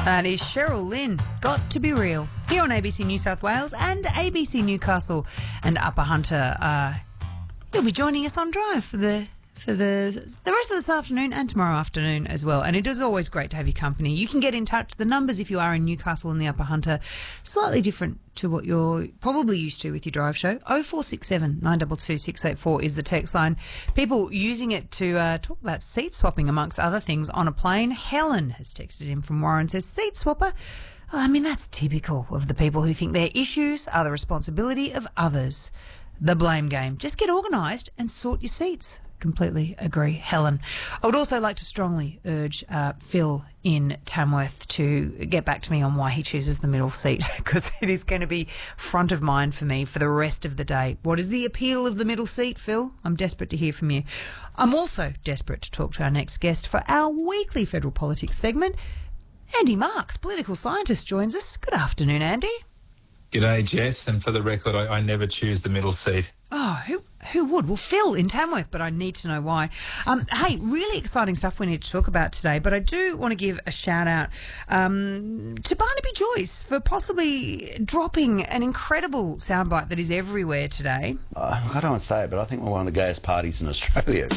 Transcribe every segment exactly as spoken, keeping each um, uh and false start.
That is Cheryl Lynn, Got to Be Real, here on A B C New South Wales and A B C Newcastle and Upper Hunter. Uh, you'll be joining us on Drive for the for the the rest of this afternoon and tomorrow afternoon as well. And it is always great to have your company. You can get in touch. The numbers, if you are in Newcastle and the Upper Hunter, slightly different to what you're probably used to with your drive show. oh four six seven, nine two two, six eight four is the text line. People using it to uh, talk about seat swapping, amongst other things, on a plane. Helen has texted in from Warren, says, seat swapper? Oh, I mean, that's typical of the people who think their issues are the responsibility of others. The blame game. Just get organised and sort your seats. Completely agree, Helen. I would also like to strongly urge uh, Phil in Tamworth to get back to me on why he chooses the middle seat, because it is going to be front of mind for me for the rest of the day. What is the appeal of the middle seat, Phil? I'm desperate to hear from you. I'm also desperate to talk to our next guest for our weekly federal politics segment. Andy Marks, political scientist, joins us. Good afternoon, Andy. G'day, Jess, and for the record, I, I never choose the middle seat. Oh, who who would? Well, Phil in Tamworth, but I need to know why. Um, hey, really exciting stuff we need to talk about today, but I do want to give a shout-out um, to Barnaby Joyce for possibly dropping an incredible soundbite that is everywhere today. Uh, I don't want to say it, but I think we're one of the gayest parties in Australia.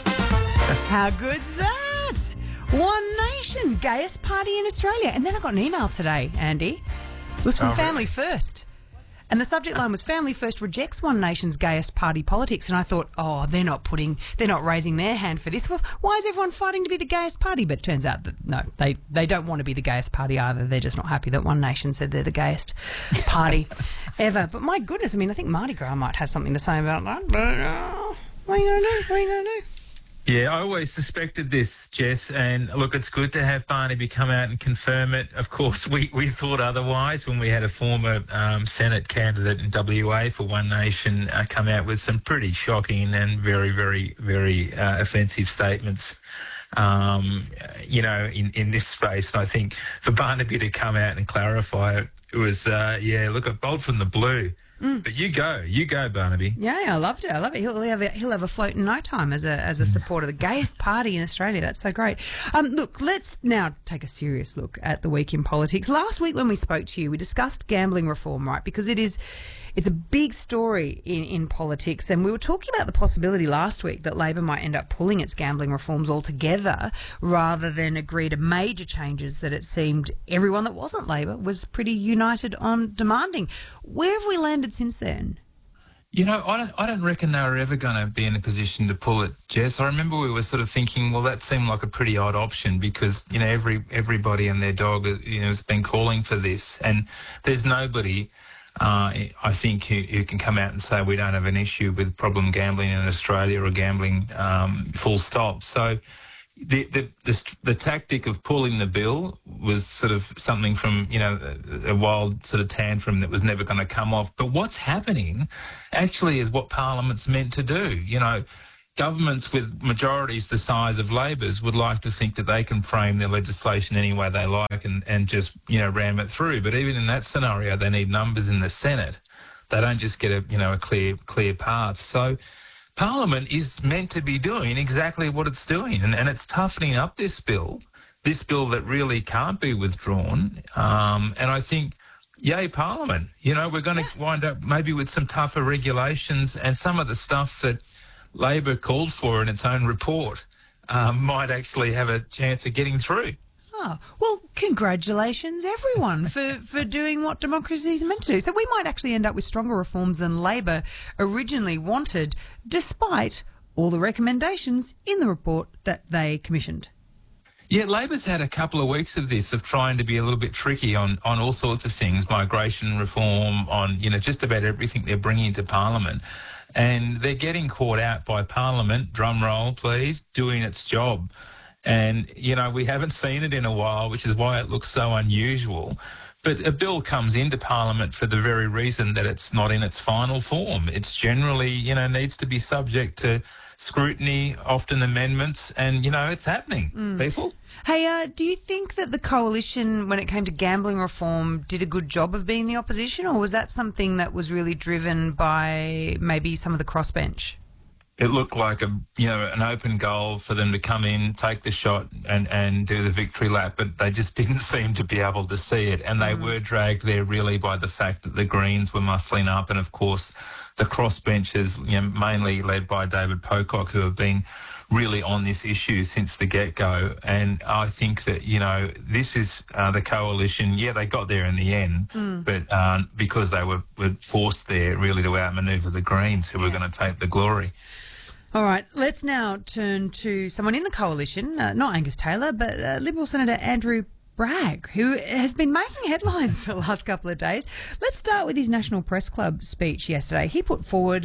How good's that? One Nation, gayest party in Australia. And then I got an email today, Andy. It was from Oh, Family really? First. And the subject line was Family First rejects One Nation's gayest party politics. And I thought, oh, they're not putting, they're not raising their hand for this. Well, why is everyone fighting to be the gayest party? But it turns out that, no, they, they don't want to be the gayest party either. They're just not happy that One Nation said they're the gayest party ever. But my goodness, I mean, I think Mardi Gras might have something to say about that. But uh, what are you going to do? What are you going to do? Yeah, I always suspected this, Jess, and look, it's good to have Barnaby come out and confirm it. Of course, we, we thought otherwise when we had a former um, Senate candidate in W A for One Nation uh, come out with some pretty shocking and very, very, very uh, offensive statements. Um, you know, in, in this space, and I think for Barnaby to come out and clarify it, it was, uh, yeah, look, a bolt from the blue. Mm. But you go, you go, Barnaby. Yeah, I loved it. I love it. He'll have a, he'll have a float in no time as a as a supporter of the gayest party in Australia. That's so great. Um, look, let's now take a serious look at the week in politics. Last week when we spoke to you, we discussed gambling reform, right? Because it is. It's a big story in, in politics, and we were talking about the possibility last week that Labor might end up pulling its gambling reforms altogether rather than agree to major changes that it seemed everyone that wasn't Labor was pretty united on demanding. Where have we landed since then? You know, I don't, I don't reckon they were ever going to be in a position to pull it, Jess. I remember we were sort of thinking, well, that seemed like a pretty odd option because, you know, every everybody and their dog, you know, has been calling for this, and there's nobody... Uh, I think who, who can come out and say we don't have an issue with problem gambling in Australia or gambling um, full stop. So the, the the the tactic of pulling the bill was sort of something from, you know, a, a wild sort of tantrum that was never going to come off. But what's happening actually is what Parliament's meant to do. You know, governments with majorities the size of Labor's would like to think that they can frame their legislation any way they like and, and just, you know, ram it through. But even in that scenario, they need numbers in the Senate. They don't just get a, you know, a clear, clear path. So Parliament is meant to be doing exactly what it's doing. And, and it's toughening up this bill, this bill that really can't be withdrawn. Um, and I think, yay, Parliament. You know, we're going to wind up maybe with some tougher regulations and some of the stuff that Labor called for in its own report um, might actually have a chance of getting through. Oh, well, congratulations, everyone, for, for doing what democracy is meant to do. So we might actually end up with stronger reforms than Labor originally wanted, despite all the recommendations in the report that they commissioned. Yeah, Labor's had a couple of weeks of this, of trying to be a little bit tricky on, on all sorts of things, migration reform, on, you know, just about everything they're bringing to Parliament. And they're getting caught out by Parliament, drum roll please, doing its job. And, you know, we haven't seen it in a while, which is why it looks so unusual. But a bill comes into Parliament for the very reason that it's not in its final form. It's generally, you know, needs to be subject to scrutiny, often amendments, and, you know, it's happening, mm. people. Hey, uh, do you think that the coalition, when it came to gambling reform, did a good job of being the opposition, or was that something that was really driven by maybe some of the crossbench? it looked like a you know an open goal for them to come in, take the shot, and, and do the victory lap, but they just didn't seem to be able to see it, and they mm. were dragged there really by the fact that the Greens were muscling up, and of course the crossbenchers, you know, mainly led by David Pocock, who have been really on this issue since the get-go. And I think that, you know, this is uh, the coalition. Yeah, they got there in the end, mm. but um, because they were, were forced there really to outmanoeuvre the Greens, who yeah. were going to take the glory. All right, let's now turn to someone in the coalition, uh, not Angus Taylor, but uh, Liberal Senator Andrew Bragg, who has been making headlines the last couple of days. Let's start with his National Press Club speech yesterday. He put forward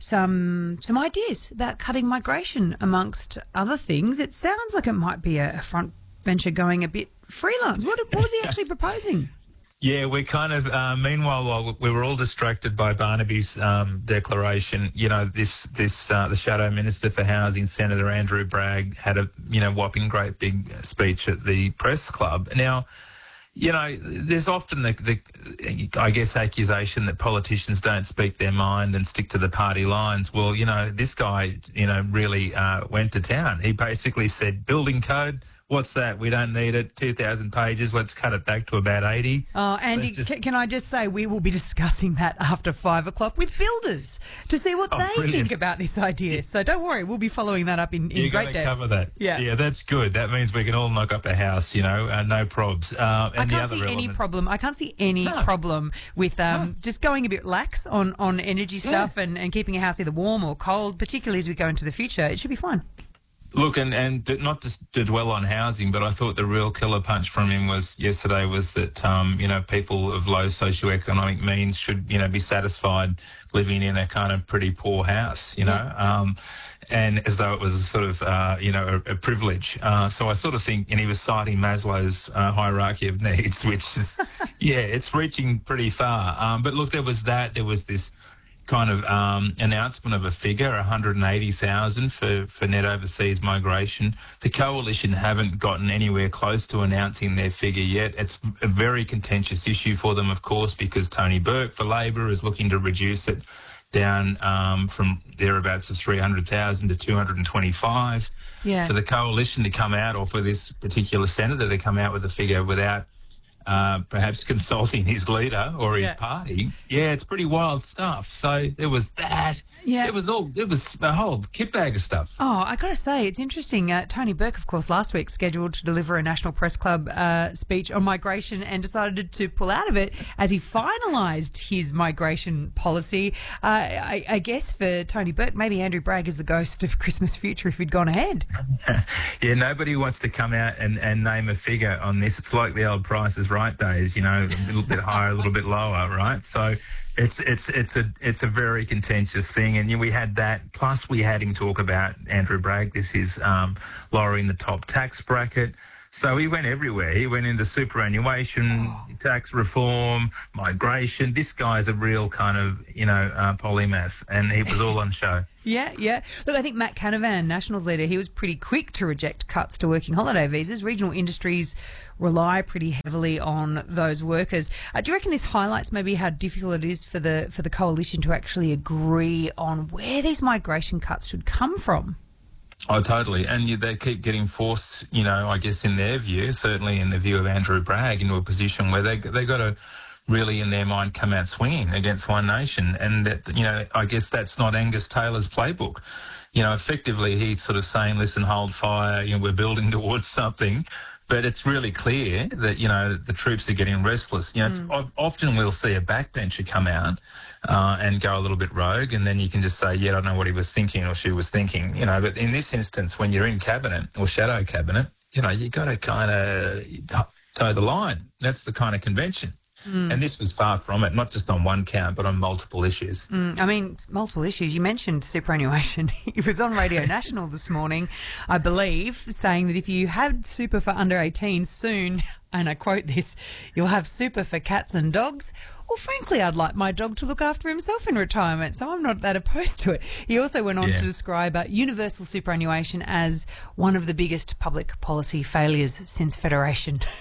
some some ideas about cutting migration, amongst other things. It sounds like it might be a, a front bencher going a bit freelance. What, what was he actually proposing? Yeah, we kind of, uh, meanwhile, while we were all distracted by Barnaby's um, declaration, you know, this, this uh, the Shadow Minister for Housing, Senator Andrew Bragg, had a, you know, whopping great big speech at the press club. Now, you know, there's often the, the, I guess, accusation that politicians don't speak their mind and stick to the party lines. Well, you know, this guy, you know, really uh, went to town. He basically said, building code, what's that? We don't need it. two thousand pages. Let's cut it back to about eighty. Oh, Andy, just... can, can I just say we will be discussing that after five o'clock with builders to see what oh, they brilliant. think about this idea. Yeah. So don't worry, we'll be following that up in, in You're great depth. cover that. Yeah. Yeah, that's good. That means we can all knock up a house, you know, uh, no probs. Uh, and I can't the other see elements... any problem. I can't see any no. problem with um, no. just going a bit lax on, on energy stuff yeah. and, and keeping a house either warm or cold, particularly as we go into the future. It should be fine. Look, and, and not to, to dwell on housing, but I thought the real killer punch from him was yesterday was that, um, you know, people of low socioeconomic means should, you know, be satisfied living in a kind of pretty poor house, you know, yeah. um, and as though it was a sort of, uh, you know, a, a privilege. Uh, so I sort of think, and he was citing Maslow's uh, hierarchy of needs, which is, yeah, it's reaching pretty far. Um, but look, there was that, there was this kind of um, announcement of a figure, one hundred eighty thousand for, for net overseas migration. The coalition haven't gotten anywhere close to announcing their figure yet. It's a very contentious issue for them, of course, because Tony Burke for Labor is looking to reduce it down um, from thereabouts of three hundred thousand to two hundred twenty-five. Yeah. For the coalition to come out, or for this particular senator to come out with a figure without Uh, perhaps consulting his leader or his yeah. party. Yeah, it's pretty wild stuff. So there was that. Yeah. It was all, it was a whole kit bag of stuff. Oh, I got to say, it's interesting. Uh, Tony Burke, of course, last week scheduled to deliver a National Press Club uh, speech on migration and decided to pull out of it as he finalised his migration policy. Uh, I, I guess for Tony Burke, maybe Andrew Bragg is the ghost of Christmas future if he'd gone ahead. Yeah, nobody wants to come out and, and name a figure on this. It's like the old Price is Right days, you know, a little bit higher, a little bit lower, right? So it's it's it's a it's a very contentious thing, and you know, we had that. Plus, we had him talk about Andrew Bragg. This is um, lowering the top tax bracket. So he went everywhere. He went into superannuation, oh. tax reform, migration. This guy's a real kind of, you know, uh, polymath, and he was all on show. Yeah, yeah. Look, I think Matt Canavan, Nationals leader, he was pretty quick to reject cuts to working holiday visas. Regional industries rely pretty heavily on those workers. Uh, do you reckon this highlights maybe how difficult it is for the for the coalition to actually agree on where these migration cuts should come from? Oh, totally. And you, they keep getting forced, you know, I guess in their view, certainly in the view of Andrew Bragg, into a position where they they got to really, in their mind, come out swinging against One Nation. And, that, you know, I guess that's not Angus Taylor's playbook. You know, effectively, he's sort of saying, listen, hold fire, you know, we're building towards something. But it's really clear that, you know, the troops are getting restless. You know, mm. it's, often we'll see a backbencher come out uh, and go a little bit rogue, and then you can just say, yeah, I don't know what he was thinking or she was thinking, you know. But in this instance, when you're in cabinet or shadow cabinet, you know, you got to kind of toe the line. That's the kind of convention. Mm. And this was far from it, not just on one count, but on multiple issues. Mm, I mean, multiple issues. You mentioned superannuation. He was on Radio National this morning, I believe, saying that if you had super for under eighteen soon, and I quote this, you'll have super for cats and dogs. Well, frankly, I'd like my dog to look after himself in retirement, so I'm not that opposed to it. He also went on yeah. to describe uh, universal superannuation as one of the biggest public policy failures since Federation.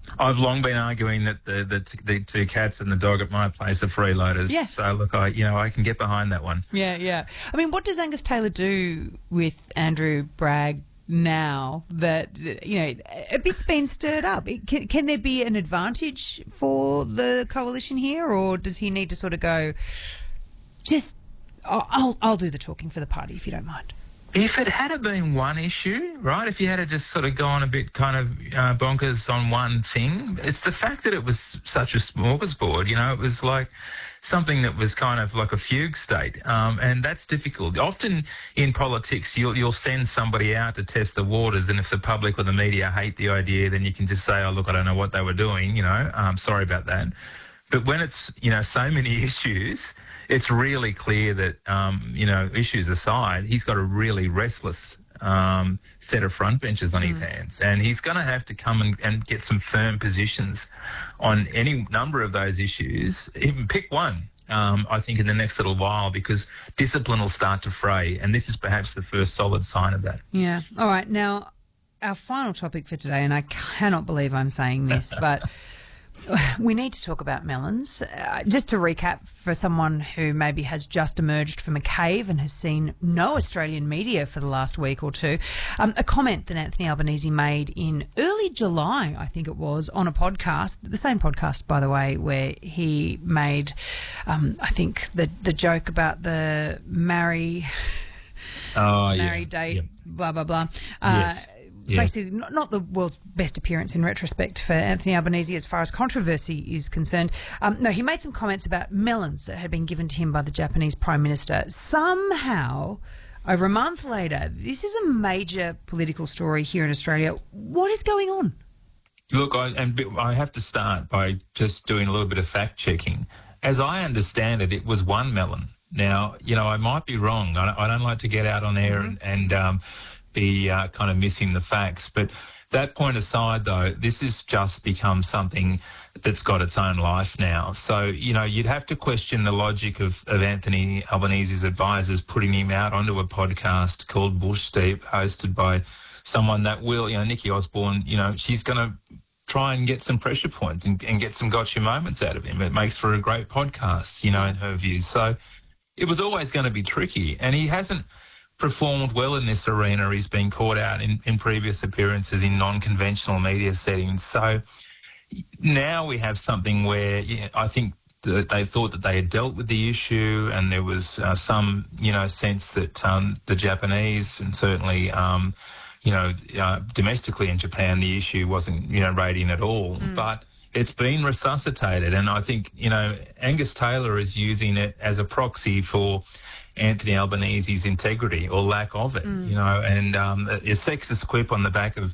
I've long been arguing that the, the the two cats and the dog at my place are freeloaders. Yeah. So look, I you know I can get behind that one. Yeah, yeah. I mean, what does Angus Taylor do with Andrew Bragg now that, you know, a bit's been stirred up? Can, can there be an advantage for the coalition here, or does he need to sort of go, just, I'll, I'll, I'll do the talking for the party if you don't mind? If it had been one issue, right, if you had just sort of gone a bit kind of uh, bonkers on one thing, it's the fact that it was such a smorgasbord, you know, it was like something that was kind of like a fugue state, um, and that's difficult. Often in politics, you'll, you'll send somebody out to test the waters, and if the public or the media hate the idea, then you can just say, oh, look, I don't know what they were doing, you know, um, sorry about that. But when it's, you know, so many issues, it's really clear that, um, you know, issues aside, he's got a really restless um, set of front benches on mm. his hands. And he's going to have to come and, and get some firm positions on any number of those issues, even pick one, um, I think, in the next little while, because discipline will start to fray. And this is perhaps the first solid sign of that. Yeah. All right. Now, our final topic for today, and I cannot believe I'm saying this, but we need to talk about melons. Uh, just to recap, for someone who maybe has just emerged from a cave and has seen no Australian media for the last week or two, um, a comment that Anthony Albanese made in early July, I think it was, on a podcast, the same podcast, by the way, where he made, um, I think, the, the joke about the marry, oh, marry yeah. date, yep. blah, blah, blah. Uh, yes. Yeah. Basically, not, not the world's best appearance in retrospect for Anthony Albanese as far as controversy is concerned. Um, no, he made some comments about melons that had been given to him by the Japanese Prime Minister. Somehow, over a month later, this is a major political story here in Australia. What is going on? Look, I, and I have to start by just doing a little bit of fact-checking. As I understand it, it was one melon. Now, you know, I might be wrong. I, I don't like to get out on air mm-hmm. and... and um, be uh, kind of missing the facts. But that point aside, though, this has just become something that's got its own life now. So, you know, you'd have to question the logic of, of Anthony Albanese's advisors putting him out onto a podcast called Bush Deep, hosted by someone that will, you know, Nikki Osborne, you know, she's going to try and get some pressure points and, and get some gotcha moments out of him. It makes for a great podcast, you know, in her views. So it was always going to be tricky. And he hasn't performed well in this arena. He's been caught out in, in previous appearances in non-conventional media settings. So now we have something where yeah, I think that they thought that they had dealt with the issue, and there was uh, some, you know, sense that um, the Japanese and certainly, um, you know, uh, domestically in Japan, the issue wasn't, you know, radiant at all. Mm. But it's been resuscitated, and I think, you know, Angus Taylor is using it as a proxy for Anthony Albanese's integrity or lack of it, mm. you know, and um, a sexist quip on the back of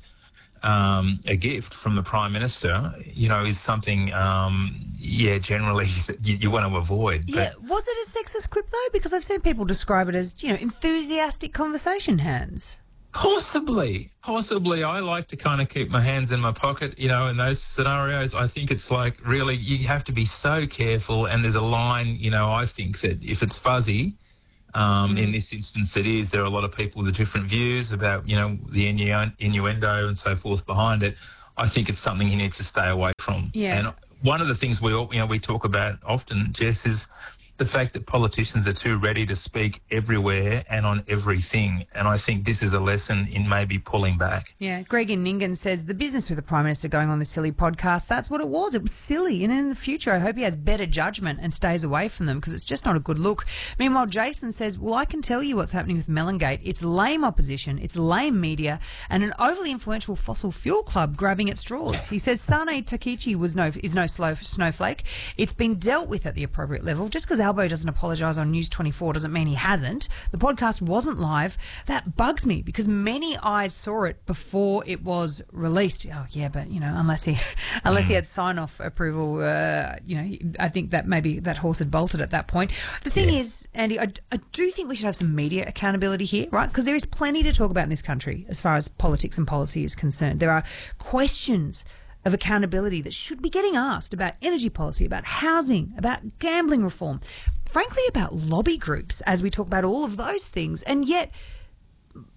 um, a gift from the Prime Minister, you know, is something, um, yeah, generally you, you want to avoid. Yeah, but was it a sexist quip, though? Because I've seen people describe it as, you know, enthusiastic conversation hands. Possibly, possibly. I like to kind of keep my hands in my pocket, you know, in those scenarios. I think it's like, really, you have to be so careful, and there's a line, you know, I think that if it's fuzzy, Um, mm. in this instance it is, there are a lot of people with different views about, you know, the innu- innuendo and so forth behind it. I think it's something he needs to stay away from. Yeah. And one of the things we all, you know, we talk about often, Jess, is the fact that politicians are too ready to speak everywhere and on everything. And I think this is a lesson in maybe pulling back. Yeah. Greg in Ningen says, the business with the Prime Minister going on the silly podcast, that's what it was. It was silly. And in the future, I hope he has better judgment and stays away from them, because it's just not a good look. Meanwhile, Jason says, well, I can tell you what's happening with Melongate. It's lame opposition, it's lame media, and an overly influential fossil fuel club grabbing at straws. He says Sane Takichi was no, is no slow, snowflake. It's been dealt with at the appropriate level. Just because Albo doesn't apologise on News twenty-four doesn't mean he hasn't. The podcast wasn't live. That bugs me, because many eyes saw it before it was released. Oh yeah, but you know, unless he unless he had sign-off approval, uh, you know, I think that maybe that horse had bolted at that point. The thing yeah. is, Andy, I, I do think we should have some media accountability here, right? Because there is plenty to talk about in this country as far as politics and policy is concerned. There are questions of accountability that should be getting asked about energy policy, about housing, about gambling reform, frankly about lobby groups, as we talk about all of those things. And yet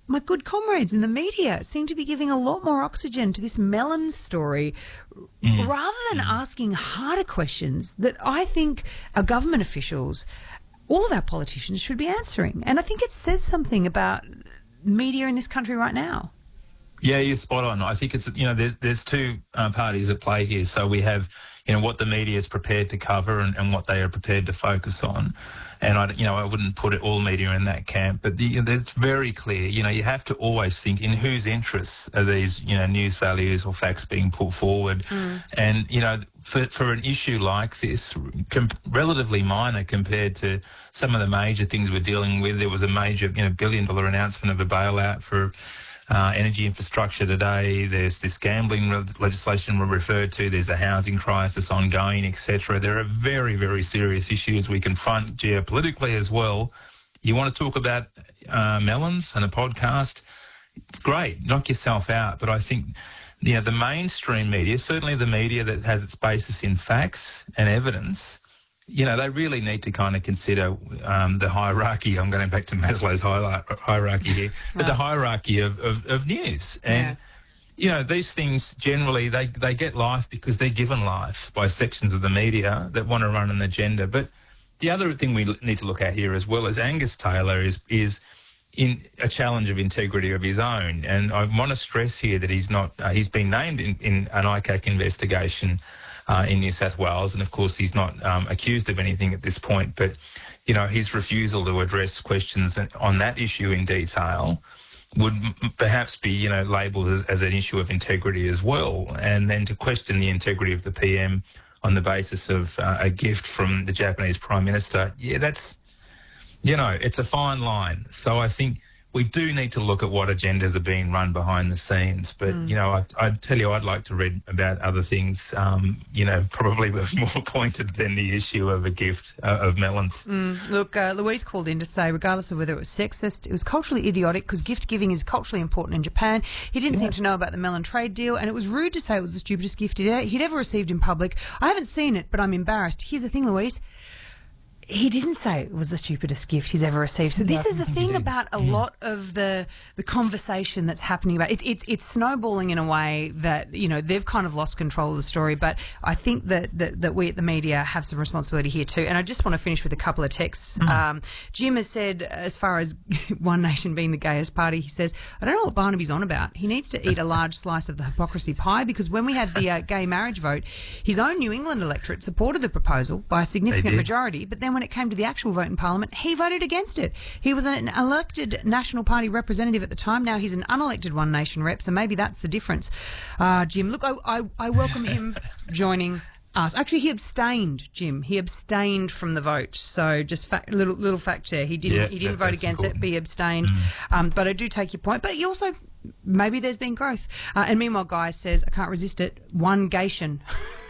my good comrades in the media seem to be giving a lot more oxygen to this Mellon story mm. rather than mm. asking harder questions that I think our government officials, all of our politicians should be answering. And I think it says something about media in this country right now. Yeah, you're spot on. I think it's, you know, there's there's two uh, parties at play here. So we have, you know, what the media is prepared to cover and, and what they are prepared to focus on. And, I, you know, I wouldn't put it all media in that camp. But the, it's very clear, you know, you have to always think in whose interests are these, you know, news values or facts being put forward. Mm. And, you know, for, for an issue like this, com- relatively minor compared to some of the major things we're dealing with, there was a major, you know, billion dollar announcement of a bailout for Uh, energy infrastructure today. There's this gambling re- legislation we referred to. There's a housing crisis ongoing, et cetera. There are very, very serious issues we confront geopolitically as well. You want to talk about uh, melons and a podcast? Great, knock yourself out. But I think, you know, the mainstream media, certainly the media that has its basis in facts and evidence, you know, they really need to kind of consider um, the hierarchy. I'm going back to Maslow's hierarchy here, but the hierarchy of, of, of news. And, yeah. you know, these things generally, they, they get life because they're given life by sections of the media that want to run an agenda. But the other thing we need to look at here as well is Angus Taylor is is in a challenge of integrity of his own. And I want to stress here that he's not, uh, he's been named in, in an I C A C investigation Uh, in New South Wales, and of course he's not um, accused of anything at this point, but you know, his refusal to address questions on that issue in detail would m- perhaps be, you know, labelled as, as an issue of integrity as well. And then to question the integrity of the P M on the basis of uh, a gift from the Japanese Prime Minister, yeah, that's, you know, it's a fine line. So I think we do need to look at what agendas are being run behind the scenes. But, mm. you know, I, I'd tell you I'd like to read about other things, um, you know, probably more pointed than the issue of a gift uh, of melons. Mm. Look, uh, Louise called in to say, regardless of whether it was sexist, it was culturally idiotic because gift giving is culturally important in Japan. He didn't yeah. seem to know about the melon trade deal, and it was rude to say it was the stupidest gift he'd, he'd ever received in public. I haven't seen it, but I'm embarrassed. Here's the thing, Louise. He didn't say it was the stupidest gift he's ever received. So this is the thing about a lot of the the conversation that's happening about it. It's it's snowballing in a way that, you know, they've kind of lost control of the story. But I think that, that, that we at the media have some responsibility here too. And I just want to finish with a couple of texts. Mm. Um, Jim has said, as far as One Nation being the gayest party, he says, I don't know what Barnaby's on about. He needs to eat a large slice of the hypocrisy pie, because when we had the uh, gay marriage vote, his own New England electorate supported the proposal by a significant majority. But then when it came to the actual vote in Parliament, he voted against it. He was an elected National Party representative at the time. Now he's an unelected One Nation rep, so maybe that's the difference. Uh, Jim, look, I, I, I welcome him joining us. Actually, he abstained, Jim. He abstained from the vote. So just fact, little little fact there. He didn't yeah, he didn't vote against important. it, but he abstained. Mm. Um, but I do take your point. But you also, maybe there's been growth. Uh, and meanwhile, Guy says, I can't resist it. One Gation.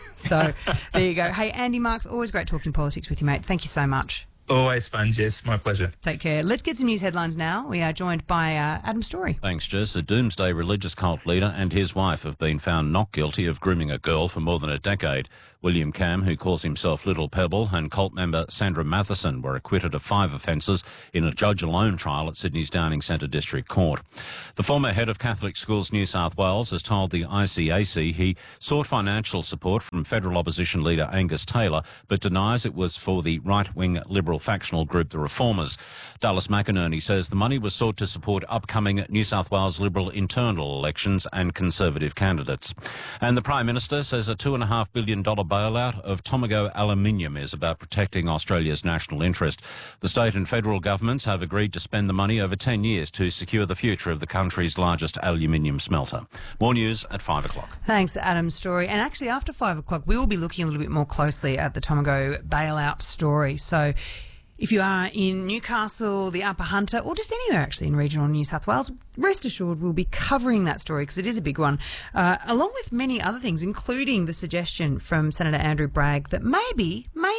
So there you go. Hey, Andy Marks, always great talking politics with you, mate. Thank you so much. Always fun, Jess. My pleasure. Take care. Let's get some news headlines now. We are joined by uh, Adam Story. Thanks, Jess. A doomsday religious cult leader and his wife have been found not guilty of grooming a girl for more than a decade. William Cam, who calls himself Little Pebble, and cult member Sandra Matheson were acquitted of five offences in a judge-alone trial at Sydney's Downing Centre District Court. The former head of Catholic Schools New South Wales has told the I C A C he sought financial support from federal opposition leader Angus Taylor, but denies it was for the right-wing Liberal factional group, the Reformers. Dallas McInerney says the money was sought to support upcoming New South Wales Liberal internal elections and Conservative candidates. And the Prime Minister says a two point five billion dollars bailout of Tomago Aluminium is about protecting Australia's national interest. The state and federal governments have agreed to spend the money over ten years to secure the future of the country's largest aluminium smelter. More news at five o'clock. Thanks, Adam Story. And actually, after five o'clock, we will be looking a little bit more closely at the Tomago bailout story. So if you are in Newcastle, the Upper Hunter, or just anywhere actually in regional New South Wales, rest assured we'll be covering that story because it is a big one, uh, along with many other things, including the suggestion from Senator Andrew Bragg that maybe, maybe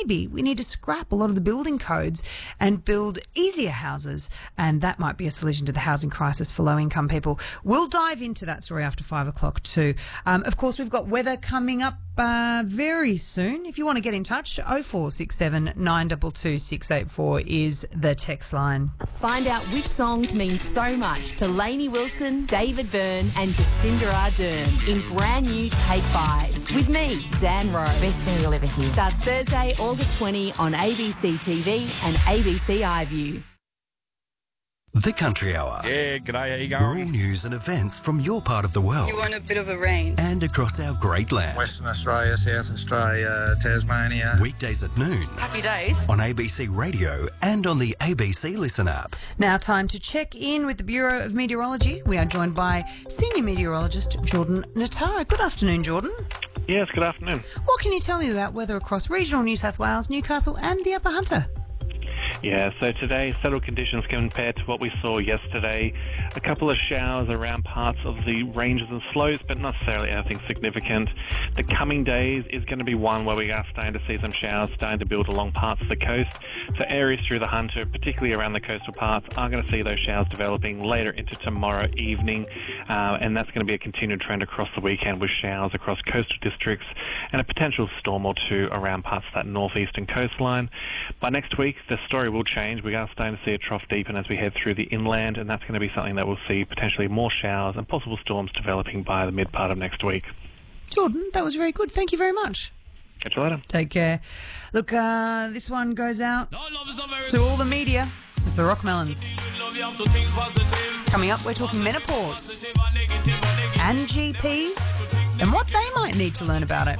maybe we need to scrap a lot of the building codes and build easier houses, and that might be a solution to the housing crisis for low-income people. We'll dive into that story after five o'clock too. Um, of course, we've got weather coming up uh, very soon. If you want to get in touch, oh four six seven, nine two two, six eight four is the text line. Find out which songs mean so much to Lainey Wilson, David Byrne and Jacinda Ardern in brand new Take Five. With me, Zan Rowe. Best thing you'll ever hear. Starts Thursday, August twentieth on A B C T V and A B C iView. The Country Hour. Yeah, g'day, how you going? Rural news and events from your part of the world. You want a bit of a range. And across our great land. Western Australia, South Australia, Tasmania. Weekdays at noon. Happy days. On A B C Radio and on the A B C Listen app. Now time to check in with the Bureau of Meteorology. We are joined by Senior Meteorologist Jordan Natara. Good afternoon, Jordan. Yes, good afternoon. What can you tell me about weather across regional New South Wales, Newcastle and the Upper Hunter? Yeah, so today, settled conditions compared to what we saw yesterday. A couple of showers around parts of the ranges and slopes, but not necessarily anything significant. The coming days is going to be one where we are starting to see some showers starting to build along parts of the coast. So areas through the Hunter, particularly around the coastal parts, are going to see those showers developing later into tomorrow evening. Uh, and that's going to be a continued trend across the weekend with showers across coastal districts and a potential storm or two around parts of that northeastern coastline. By next week, the story will change. We are starting to see a trough deepen as we head through the inland, and that's going to be something that we'll see potentially more showers and possible storms developing by the mid part of next week. Jordan, that was very good. Thank you very much. Catch you later. Take care. Look, uh, this one goes out to all the media. It's the Rockmelons. Coming up, we're talking menopause and G Ps and what they might need to learn about it.